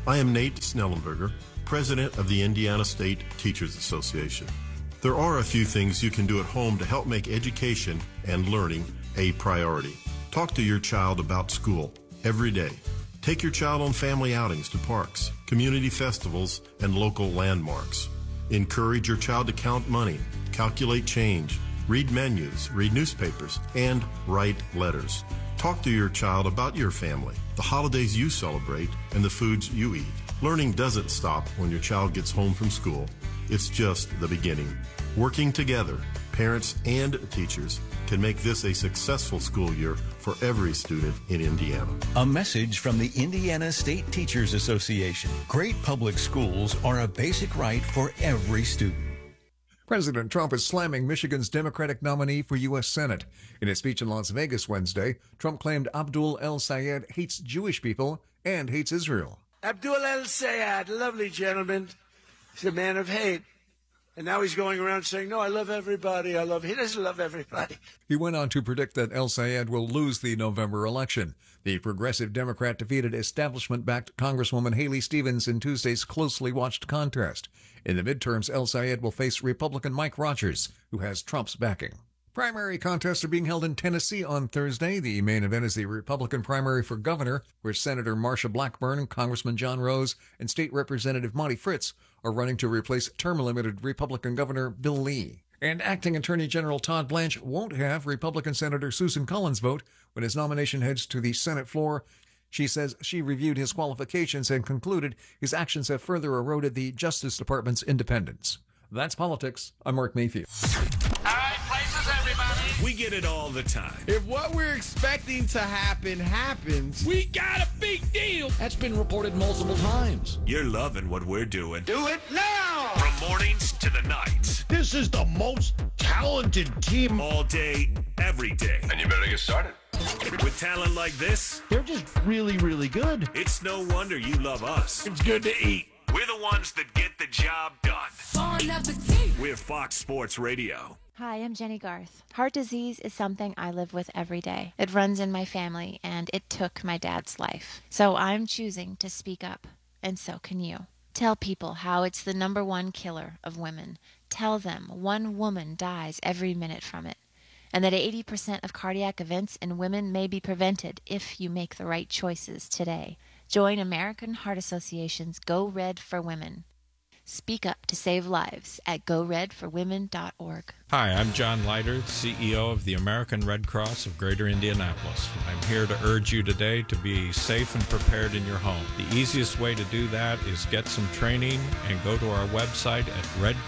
I am Nate Snellenberger, President of the Indiana State Teachers Association. There are a few things you can do at home to help make education and learning a priority. Talk to your child about school every day. Take your child on family outings to parks, community festivals, and local landmarks. Encourage your child to count money, calculate change, read menus, read newspapers, and write letters. Talk to your child about your family, the holidays you celebrate, and the foods you eat. Learning doesn't stop when your child gets home from school. It's just the beginning. Working together, parents and teachers can make this a successful school year for every student in Indiana. A message from the Indiana State Teachers Association. Great public schools are a basic right for every student. President Trump is slamming Michigan's Democratic nominee for U.S. Senate. In a speech in Las Vegas Wednesday, Trump claimed Abdul El-Sayed hates Jewish people and hates Israel. Abdul El-Sayed, lovely gentleman. He's a man of hate. And now he's going around saying, no, I love everybody. He doesn't love everybody. He went on to predict that El-Sayed will lose the November election. The progressive Democrat defeated establishment-backed Congresswoman Haley Stevens in Tuesday's closely watched contest. In the midterms, El-Sayed will face Republican Mike Rogers, who has Trump's backing. Primary contests are being held in Tennessee on Thursday. The main event is the Republican primary for governor, where Senator Marsha Blackburn, Congressman John Rose, and State Representative Monty Fritz are running to replace term-limited Republican Governor Bill Lee. And acting Attorney General Todd Blanche won't have Republican Senator Susan Collins vote when his nomination heads to the Senate floor. She says she reviewed his qualifications and concluded his actions have further eroded the Justice Department's independence. That's politics. I'm Mark Mayfield. All right, places, everybody. We get it all the time. If what we're expecting to happen happens, We got a big deal. That's been reported multiple times. You're loving what we're doing. Do it now! From mornings to the nights. This is the most talented team. All day, every day. And you better get started. With talent like this, They're just really, really good. it's no wonder you love us. It's good to eat. We're the ones that get the job done. Bon appetit. We're Fox Sports Radio. Hi, I'm Jenny Garth. Heart disease is something I live with every day. It runs in my family, and it took my dad's life. So I'm choosing to speak up, and so can you. Tell people how it's the #1 killer of women. Tell them one woman dies every minute from it, and that 80% of cardiac events in women may be prevented if you make the right choices today. Join American Heart Association's Go Red for Women. Speak up to save lives at goredforwomen.org. Hi, I'm John Leiter, CEO of the American Red Cross of Greater Indianapolis. I'm here to urge you today to be safe and prepared in your home. The easiest way to do that is get some training and go to our website at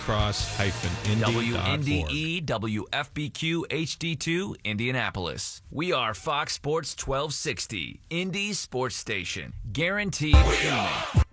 redcross-indy.org. WNDE WFBQ HD2 Indianapolis. We are Fox Sports 1260, Indy Sports Station. Guaranteed streaming.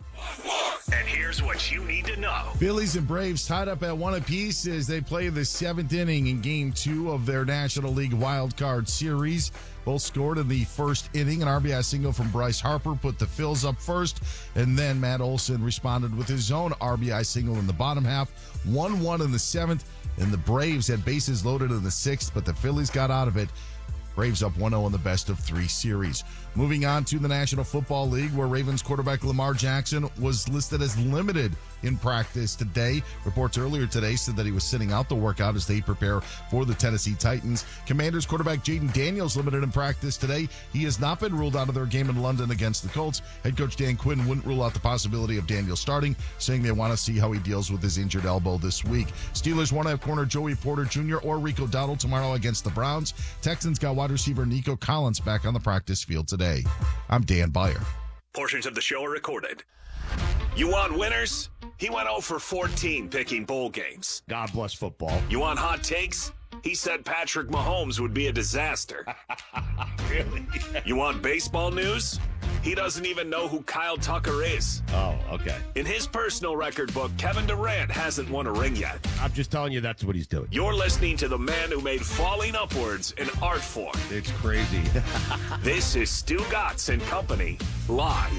And here's what you need to know. Phillies and Braves tied up at 1 apiece as they play the 7th inning in Game 2 of their National League Wild Card Series. Both scored in the first inning. An RBI single from Bryce Harper put the Phils up first, and then Matt Olson responded with his own RBI single in the bottom half. 1-1 in the 7th, and the Braves had bases loaded in the 6th, but the Phillies got out of it. Braves up 1-0 in the best-of-3 series. Moving on to the National Football League, where Ravens quarterback Lamar Jackson was listed as limited in practice today. Reports earlier today said that he was sitting out the workout as they prepare for the Tennessee Titans. Commanders quarterback Jaden Daniels limited in practice today. He has not been ruled out of their game in London against the Colts. Head coach Dan Quinn wouldn't rule out the possibility of Daniels starting, saying they want to see how he deals with his injured elbow this week. Steelers won't have corner Joey Porter Jr. or Rico Dowdle tomorrow against the Browns. Texans got wide receiver Nico Collins back on the practice field today. I'm Dan Beyer. Portions of the show are recorded. You want winners? He went 0 for 14 picking bowl games. God bless football. You want hot takes? He said Patrick Mahomes would be a disaster. Really? You want baseball news? He doesn't even know who Kyle Tucker is. Oh, okay. In his personal record book, Kevin Durant hasn't won a ring yet. I'm just telling you that's what he's doing. You're listening to the man who made falling upwards an art form. It's crazy. This is Stu Gatz and Company, live.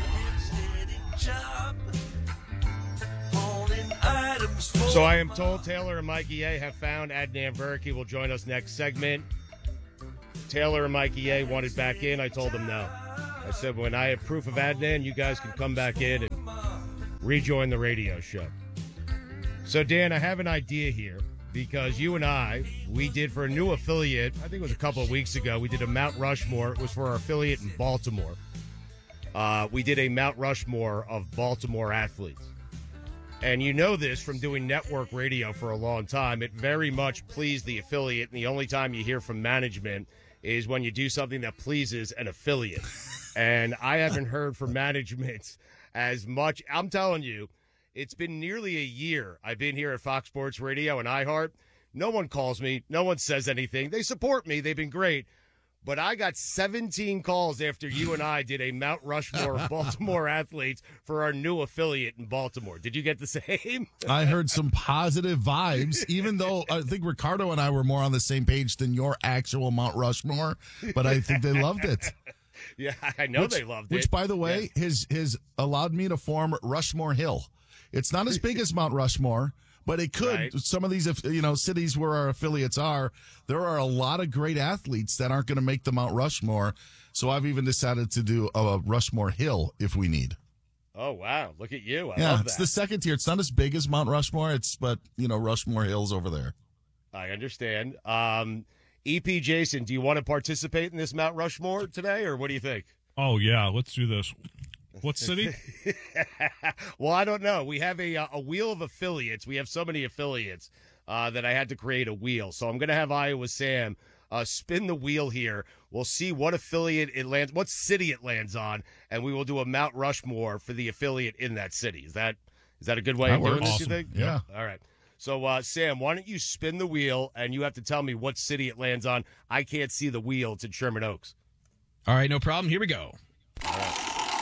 So I am told Taylor and Mikey A have found Adnan Burke. He will join us next segment. Taylor and Mikey A wanted back in. I told them no. I said, when I have proof of Adnan, you guys can come back in. And rejoin the radio show. So, Dan, I have an idea here because you and we did for a new affiliate, I think it was a couple of weeks ago, we did a Mount Rushmore. It was for our affiliate in Baltimore. We did a Mount Rushmore of Baltimore athletes. And you know this from doing network radio for a long time. It very much pleased the affiliate, and the only time you hear from management is when you do something that pleases an affiliate. And I haven't heard from management as much. I'm telling you, it's been nearly a year I've been here at Fox Sports Radio and iHeart. No one calls me. No one says anything. They support me. They've been great. But I got 17 calls after you and I did a Mount Rushmore of Baltimore athletes for our new affiliate in Baltimore. Did you get the same? I heard some positive vibes, even though I think Ricardo and I were more on the same page than your actual Mount Rushmore, but I think they loved it. Yeah, I know they loved it. Which, by the way, has allowed me to form Rushmore Hill. It's not as big as Mount Rushmore, but it could. Right. Some of these, cities where our affiliates are, there are a lot of great athletes that aren't going to make the Mount Rushmore. So I've even decided to do a Rushmore Hill if we need. Oh, wow. Look at you. I love that. It's the second tier. It's not as big as Mount Rushmore, but Rushmore Hill's over there. I understand. EP Jason, do you want to participate in this Mount Rushmore today, or what do you think? Oh, yeah. Let's do this. What city? Well, I don't know. We have a wheel of affiliates. We have so many affiliates that I had to create a wheel. So I'm going to have Iowa Sam spin the wheel here. We'll see what affiliate it lands, what city it lands on, and we will do a Mount Rushmore for the affiliate in that city. Is that a good way of doing this, you think? Yeah. All right. So, Sam, why don't you spin the wheel, and you have to tell me what city it lands on. I can't see the wheel. It's in Sherman Oaks. All right, no problem. Here we go. All right.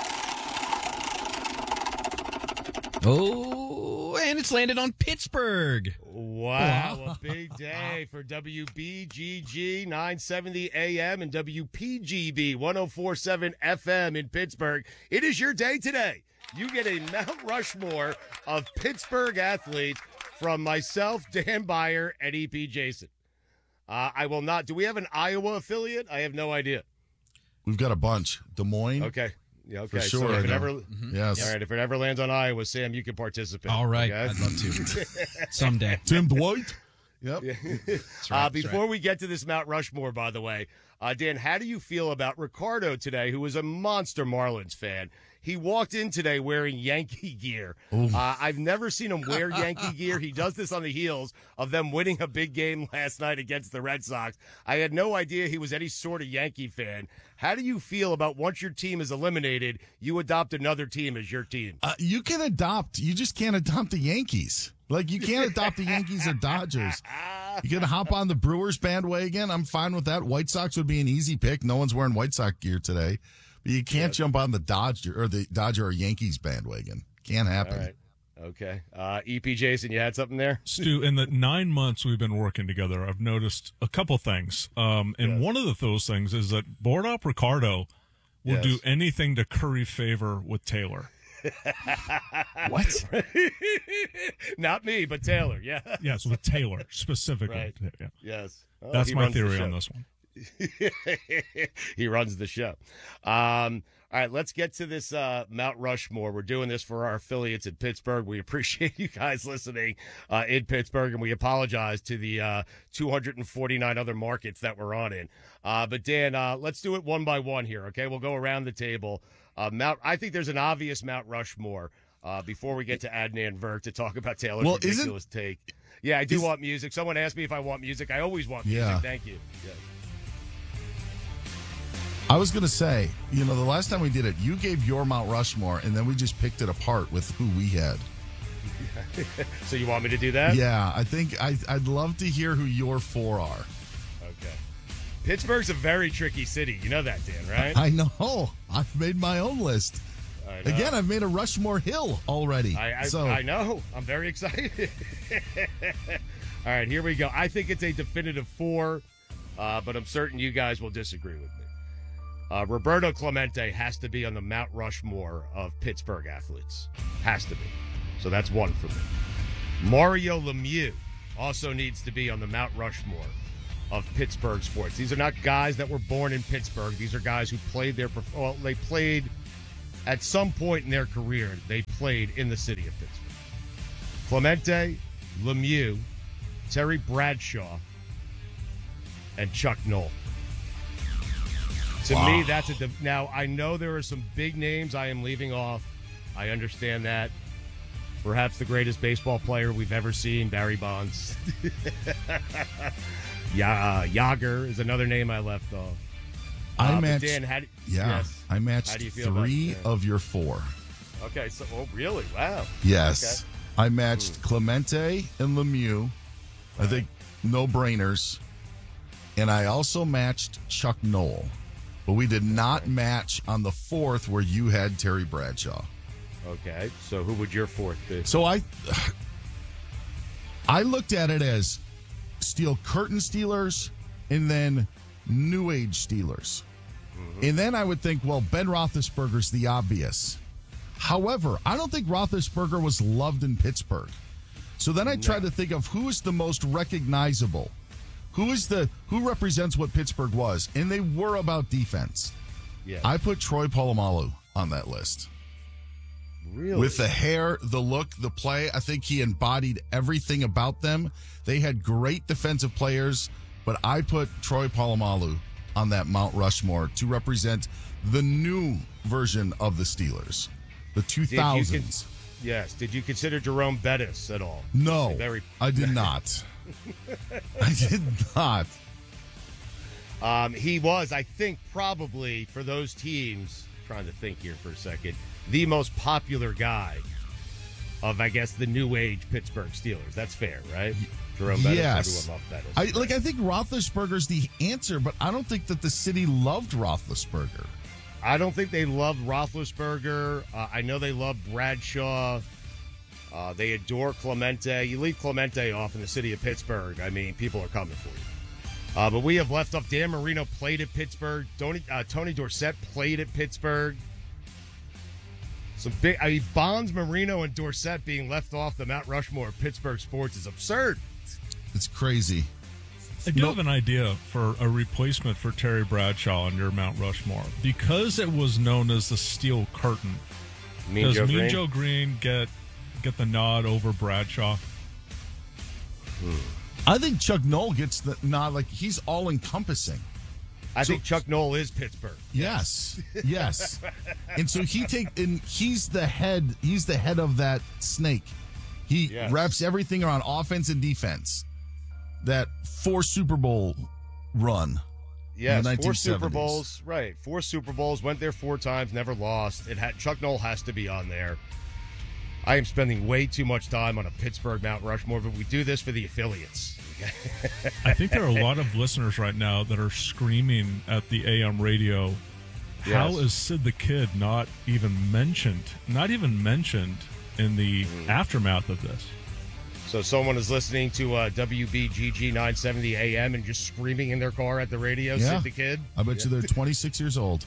Oh, and it's landed on Pittsburgh. Wow, a big day for WBGG 970 AM and WPGB 1047 FM in Pittsburgh. It is your day today. You get a Mount Rushmore of Pittsburgh athletes from myself, Dan Beyer, and EP Jason. I will not. Do we have an Iowa affiliate? I have no idea. We've got a bunch. Des Moines. Okay. Yeah, okay. For sure. So if it ever, yes. All right. If it ever lands on Iowa, Sam, you can participate. All right. Okay? I'd love to. Someday. Tim Dwight. Yep. Yeah. That's right, before we get to this Mount Rushmore, by the way, Dan, how do you feel about Ricardo today, who is a monster Marlins fan? He walked in today wearing Yankee gear. I've never seen him wear Yankee gear. He does this on the heels of them winning a big game last night against the Red Sox. I had no idea he was any sort of Yankee fan. How do you feel about once your team is eliminated, you adopt another team as your team? You can adopt. You just can't adopt the Yankees. Like, you can't adopt the Yankees or Dodgers. You can hop on the Brewers bandwagon. I'm fine with that. White Sox would be an easy pick. No one's wearing White Sox gear today. But you can't jump on the Dodger or Yankees bandwagon. Can't happen. All right. Okay. EP Jason, you had something there? Stu, in the 9 months we've been working together, I've noticed a couple things. And one of those things is that Board Op Ricardo will do anything to curry favor with Taylor. What? Not me, but Taylor. Yeah. Yes, with Taylor specifically. Right. Yeah. Yes. Oh, That's my theory on this one. He runs the show. All right, let's get to this Mount Rushmore. We're doing this for our affiliates in Pittsburgh. We appreciate you guys listening in Pittsburgh, and we apologize to the 249 other markets that we're on in. But, Dan, let's do it one by one here, okay? We'll go around the table. I think there's an obvious Mount Rushmore before we get to Adnan Virk to talk about Taylor's ridiculous take. Yeah, I do want music. Someone asked me if I want music. I always want music. Yeah. Thank you. Yeah. I was going to say, the last time we did it, you gave your Mount Rushmore, and then we just picked it apart with who we had. So you want me to do that? Yeah, I think I'd love to hear who your four are. Okay. Pittsburgh's a very tricky city. You know that, Dan, right? I know. I've made my own list. I know. Again, I've made a Rushmore Hill already. I know. I'm very excited. All right, here we go. I think it's a definitive 4, but I'm certain you guys will disagree with me. Roberto Clemente has to be on the Mount Rushmore of Pittsburgh athletes. Has to be. So that's 1 for me. Mario Lemieux also needs to be on the Mount Rushmore of Pittsburgh sports. These are not guys that were born in Pittsburgh. These are guys who played they played at some point in their career, they played in the city of Pittsburgh. Clemente, Lemieux, Terry Bradshaw, and Chuck Noll. To me, that's now, I know there are some big names I am leaving off. I understand that. Perhaps the greatest baseball player we've ever seen, Barry Bonds. Yager is another name I left off. I matched. Dan, I matched How do you feel 3 about of your 4. Okay, so really, wow. Yes, okay. I matched Clemente and Lemieux. I think no-brainers, and I also matched Chuck Noll, but we did not match on the 4th where you had Terry Bradshaw. Okay, so who would your 4th be? So I looked at it as Steel Curtain Steelers and then New Age Steelers. Mm-hmm. And then I would think, well, Ben Roethlisberger's the obvious. However, I don't think Roethlisberger was loved in Pittsburgh. So then I tried to think of who is the most recognizable. Who represents what Pittsburgh was? And they were about defense. Yeah. I put Troy Polamalu on that list. Really? With the hair, the look, the play, I think he embodied everything about them. They had great defensive players, but I put Troy Polamalu on that Mount Rushmore to represent the new version of the Steelers, the 2000s. Yes. Did you consider Jerome Bettis at all? No, I did not. I did not. He was, I think, probably for those teams, trying to think here for a second, the most popular guy of, I guess, the new age Pittsburgh Steelers. That's fair, right? Jerome Bettis, yes. everyone loved Bettis. I think Roethlisberger's the answer, but I don't think that the city loved Roethlisberger. I don't think they loved Roethlisberger. I know they loved Bradshaw. They adore Clemente. You leave Clemente off in the city of Pittsburgh, I mean, people are coming for you. But we have left off. Dan Marino played at Pittsburgh. Tony Dorsett played at Pittsburgh. Some big, Bonds, Marino, and Dorsett being left off the Mount Rushmore of Pittsburgh sports is absurd. It's crazy. I do have an idea for a replacement for Terry Bradshaw on your Mount Rushmore. Because it was known as the Steel Curtain, does Mean Joe Green get the nod over Bradshaw? I think Chuck Noll gets the nod. Like, he's all-encompassing. I think Chuck Noll is Pittsburgh. Yes. And so he's the head of that snake. He wraps everything around offense and defense. That 4 Super Bowl run. Yes, in the 4 1970s. Super Bowls. Right, 4 Super Bowls, went there 4 times, never lost. Chuck Noll has to be on there. I am spending way too much time on a Pittsburgh Mount Rushmore, but we do this for the affiliates. I think there are a lot of listeners right now that are screaming at the AM radio, how is Sid the Kid not even mentioned in the aftermath of this? So someone is listening to WBGG 970 AM and just screaming in their car at the radio, Sid the Kid? I bet you they're 26 years old.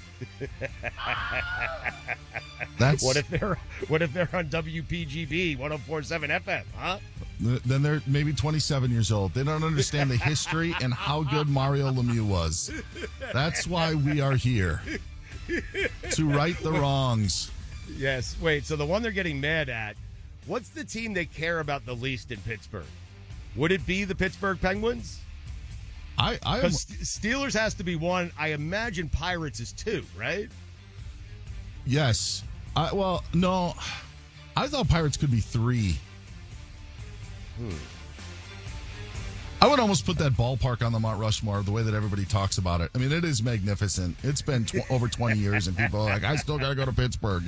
That's What if they're on WPGB 104.7 FM, huh? Then they're maybe 27 years old. They don't understand the history and how good Mario Lemieux was. That's why we are here, to right the wrongs. Yes. Wait, so the one they're getting mad at, what's the team they care about the least in Pittsburgh? Would it be the Pittsburgh Penguins? Because Steelers has to be 1. I imagine Pirates is 2, right? Yes. No. I thought Pirates could be 3. I would almost put that ballpark on the Mount Rushmore the way that everybody talks about it. I mean, it is magnificent. It's been over 20 years, and people are like, I still got to go to Pittsburgh.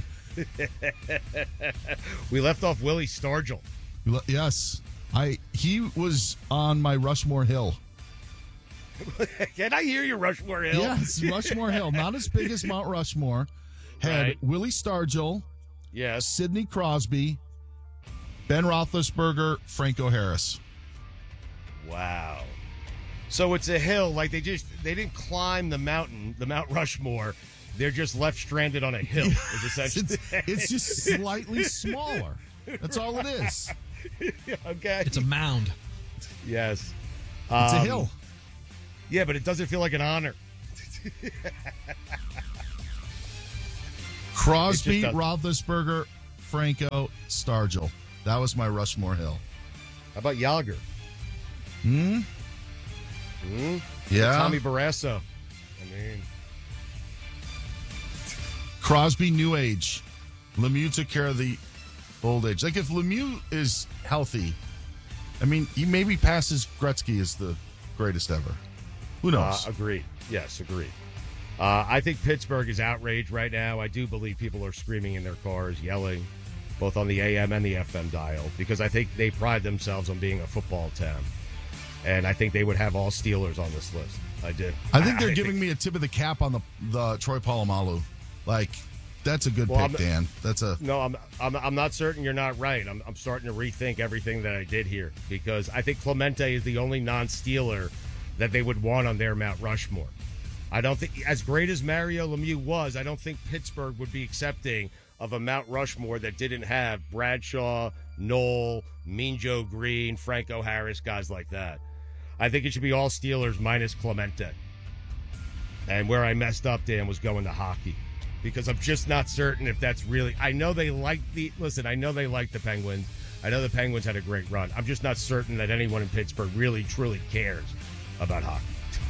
We left off Willie Stargell. Yes. He was on my Rushmore Hill. Can I hear your Rushmore Hill? Yes, Rushmore Hill. Not as big as Mount Rushmore. Had Willie Stargell. Yes. Sidney Crosby. Ben Roethlisberger. Franco Harris. Wow. So it's a hill. Like they didn't climb the mountain, the Mount Rushmore. They're just left stranded on a hill. Is essentially it's just slightly smaller. That's all it is. Okay. It's a mound. Yes. It's a hill. Yeah, but it doesn't feel like an honor. Crosby, It just Roethlisberger, Franco, Stargell. That was my Rushmore Hill. How about Yager? Yeah. Tommy Barrasso. I mean, Crosby, new age. Lemieux took care of the old age. Like if Lemieux is healthy, I mean, he maybe passes Gretzky as the greatest ever. Who knows? Agreed. Yes, agreed. I think Pittsburgh is outraged right now. I do believe people are screaming in their cars, yelling, both on the AM and the FM dial, because I think they pride themselves on being a football town. And I think they would have all Steelers on this list. I do. I think they're giving me a tip of the cap on the Troy Polamalu. Like, that's a good pick, Dan. No, I'm not certain you're not right. I'm starting to rethink everything that I did here, because I think Clemente is the only non-Steeler that they would want on their Mount Rushmore. I don't think, as great as Mario Lemieux was, I don't think Pittsburgh would be accepting of a Mount Rushmore that didn't have Bradshaw, Knoll, Mean Joe Green, Franco Harris, guys like that. I think it should be all Steelers minus Clemente. And where I messed up, Dan, was going to hockey, because I'm just not certain if that's really. I know they like the Penguins. I know the Penguins had a great run. I'm just not certain that anyone in Pittsburgh really, truly cares about hockey.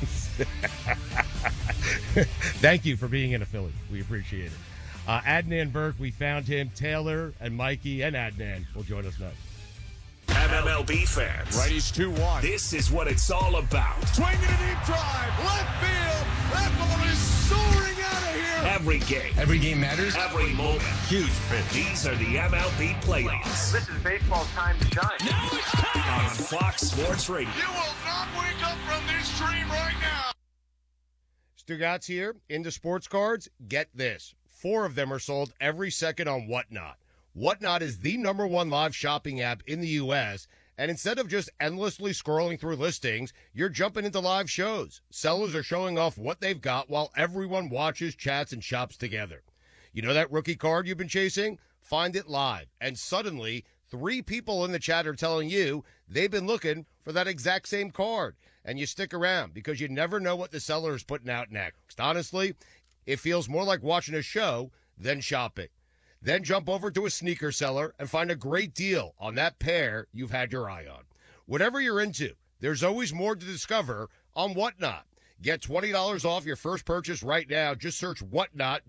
Thank you for being in a Philly. We appreciate it. Adnan Burke, we found him. Taylor and Mikey and Adnan will join us next. MLB fans. Righty's 2-1. This is what it's all about. Swinging a deep drive. Left field. That ball is soaring out of here. Every game. Every game matters. Every moment. Huge pitch. These are the MLB playoffs. This is baseball's time to shine. Now it's time. On Fox Sports Radio. You will not wake up from this dream right now. Stugatz here. Into sports cards. Get this. 4 of them are sold every second on Whatnot. Whatnot is the #1 live shopping app in the U.S., and instead of just endlessly scrolling through listings, you're jumping into live shows. Sellers are showing off what they've got while everyone watches, chats, and shops together. You know that rookie card you've been chasing? Find it live, and suddenly 3 people in the chat are telling you they've been looking for that exact same card, and you stick around because you never know what the seller is putting out next. Honestly, it feels more like watching a show than shopping. Then jump over to a sneaker seller and find a great deal on that pair you've had your eye on. Whatever you're into, there's always more to discover on Whatnot. Get $20 off your first purchase right now. Just search Whatnot,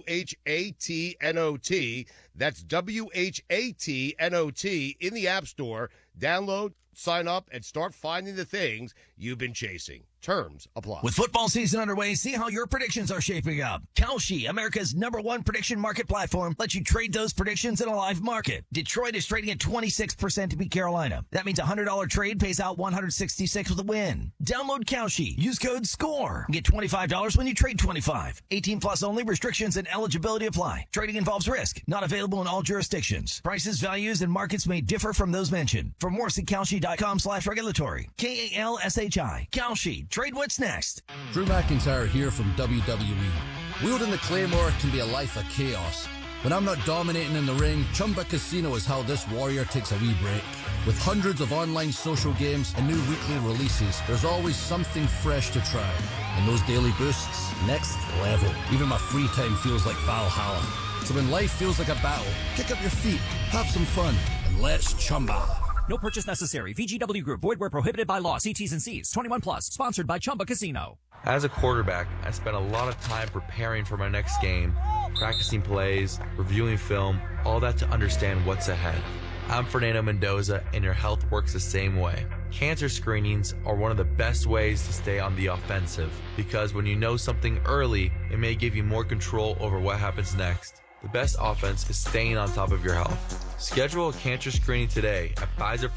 WHATNOT. That's WHATNOT in the App Store. Download, sign up, and start finding the things you've been chasing. Terms apply. With football season underway, see how your predictions are shaping up. Kalshi, America's #1 prediction market platform, lets you trade those predictions in a live market. Detroit is trading at 26% to beat Carolina. That means a $100 trade pays out $166 with a win. Download Kalshi. Use code SCORE. Get $25 when you trade 25. 18 plus only. Restrictions and eligibility apply. Trading involves risk. Not available in all jurisdictions. Prices, values, and markets may differ from those mentioned. For more, see Kalshi.com/regulatory. KALSHI. Kalshi. Trade what's next. Drew McIntyre here from WWE. Wielding the Claymore can be a life of chaos. When I'm not dominating in the ring, Chumba Casino is how this warrior takes a wee break. With hundreds of online social games and new weekly releases, there's always something fresh to try. And those daily boosts, next level. Even my free time feels like Valhalla. So when life feels like a battle, kick up your feet, have some fun, and let's Chumba. No purchase necessary. VGW Group. Void where prohibited by law. See T's and C's. 21 plus. Sponsored by Chumba Casino. As a quarterback, I spent a lot of time preparing for my next game, practicing plays, reviewing film, all that to understand what's ahead. I'm Fernando Mendoza, and your health works the same way. Cancer screenings are one of the best ways to stay on the offensive, because when you know something early, it may give you more control over what happens next. The best offense is staying on top of your health. Schedule a cancer screening today at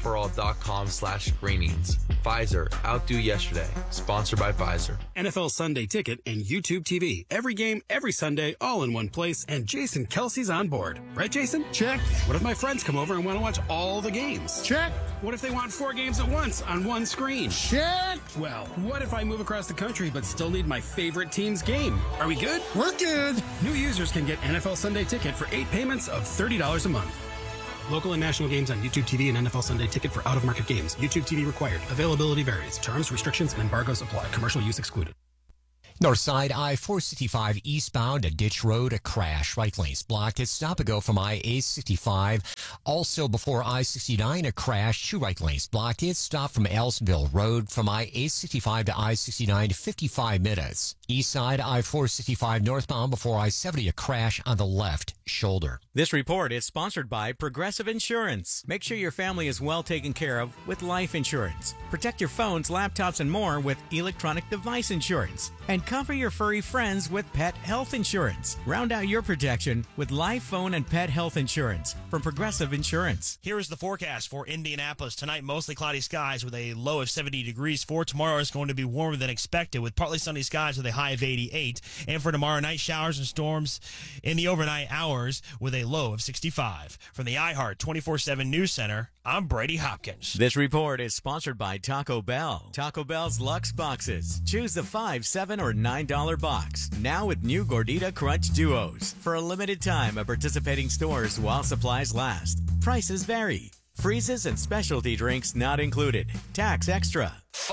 Pfizerforall.com/screenings. Pfizer, outdo yesterday. Sponsored by Pfizer. NFL Sunday Ticket and YouTube TV. Every game, every Sunday, all in one place. And Jason Kelsey's on board. Right, Jason? Check. What if my friends come over and want to watch all the games? Check. What if they want 4 games at once on one screen? Check. Well, what if I move across the country but still need my favorite team's game? Are we good? We're good. New users can get NFL Sunday Ticket for 8 payments of $30 a month. Local and national games on YouTube TV and NFL Sunday Ticket for out-of-market games. YouTube TV required. Availability varies. Terms, restrictions, and embargoes apply. Commercial use excluded. Northside I-465 eastbound, a ditch road, a crash. Right lane's blocked. It's stop and go from I-865. Also before I-69, a crash. 2 right lanes blocked. It's stop from Ellisville Road from I-865 to I-69, 55 minutes. East side I-465 northbound before I-70, a crash on the left shoulder. This report is sponsored by Progressive Insurance. Make sure your family is well taken care of with life insurance. Protect your phones, laptops, and more with electronic device insurance. And cover your furry friends with pet health insurance. Round out your protection with life, phone, and pet health insurance from Progressive Insurance. Here is the forecast for Indianapolis. Tonight, mostly cloudy skies with a low of 70 degrees. For tomorrow, it's going to be warmer than expected with partly sunny skies with a high of 88. And for tomorrow night, showers and storms in the overnight hours with a low of 65. From the iHeart 24/7 News Center, I'm Brady Hopkins. This report is sponsored by Taco Bell. Taco Bell's Luxe Boxes. Choose the $5, $7, or $9 box. Now with new Gordita Crunch Duos. For a limited time at participating stores while supplies last. Prices vary. Freezes and specialty drinks not included. Tax extra.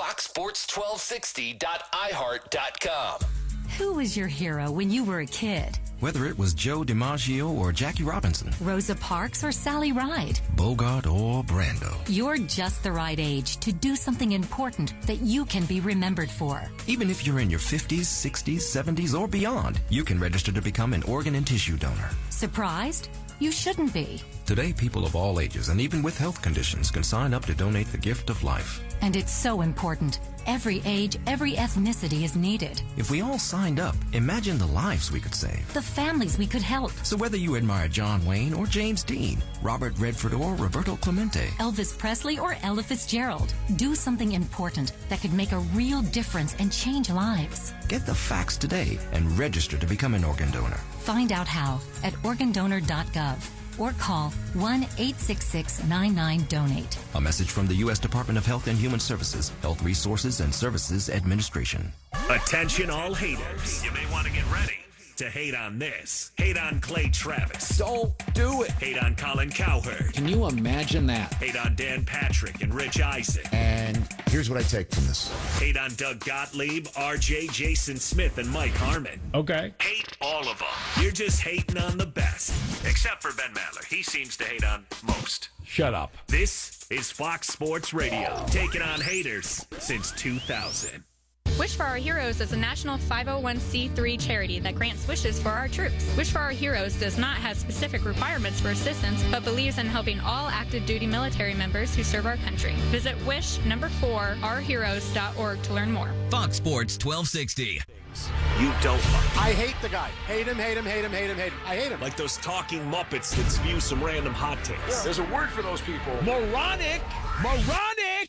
FoxSports1260.iHeart.com. Who was your hero when you were a kid? Whether it was Joe DiMaggio or Jackie Robinson, Rosa Parks or Sally Ride, Bogart or Brando. You're just the right age to do something important that you can be remembered for. Even if you're in your 50s, 60s, 70s, or beyond, you can register to become an organ and tissue donor. Surprised? You shouldn't be. Today, people of all ages and even with health conditions can sign up to donate the gift of life. And it's so important. Every age, every ethnicity is needed. If we all signed up, imagine the lives we could save. The families we could help. So whether you admire John Wayne or James Dean, Robert Redford or Roberto Clemente, Elvis Presley or Ella Fitzgerald, do something important that could make a real difference and change lives. Get the facts today and register to become an organ donor. Find out how at organdonor.gov. or call 1-866-99-DONATE. A message from the U.S. Department of Health and Human Services, Health Resources and Services Administration. Attention all haters. You may want to get ready to hate on this. Hate on Clay Travis. Don't do it. Hate on Colin Cowherd. Can you imagine that? Hate on Dan Patrick and Rich Eisen. And here's what I take from this. Hate on Doug Gottlieb, RJ, Jason Smith, and Mike Harmon. Okay. Hate all of them. You're just hating on the best. Except for Ben Maller. He seems to hate on most. Shut up. This is Fox Sports Radio, taking on haters since 2000. Wish for Our Heroes is a national 501c3 charity that grants wishes for our troops. Wish for Our Heroes does not have specific requirements for assistance, but believes in helping all active duty military members who serve our country. Visit wish4ourheroes.org to learn more. Fox Sports 1260. You don't like. I hate the guy. Hate him, hate him, hate him, hate him, hate him. I hate him. Like those talking Muppets that spew some random hot takes. Yeah, there's a word for those people. Moronic! Moronic!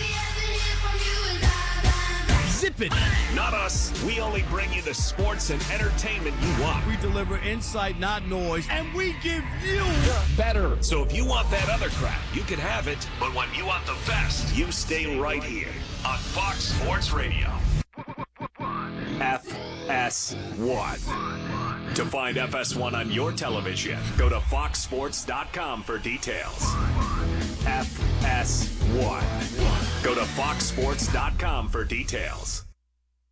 Zip it! Not us. We only bring you the sports and entertainment you want. We deliver insight, not noise, and we give you better. So if you want that other crap, you can have it. But when you want the best, you stay right here on Fox Sports Radio. FS1. To find FS1 on your television, go to foxsports.com for details. FS1. Go to foxsports.com for details.